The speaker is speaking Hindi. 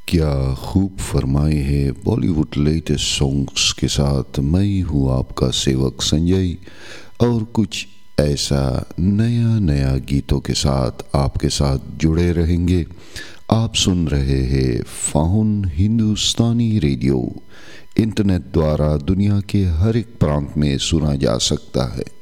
क्या खूब फरमाए है बॉलीवुड लेटेस्ट सॉन्ग्स के साथ मैं हूँ आपका सेवक संजय और कुछ ऐसा नया नया गीतों के साथ आपके साथ जुड़े रहेंगे। आप सुन रहे हैं फाउन हिंदुस्तानी रेडियो। इंटरनेट द्वारा दुनिया के हर एक प्रांत में सुना जा सकता है।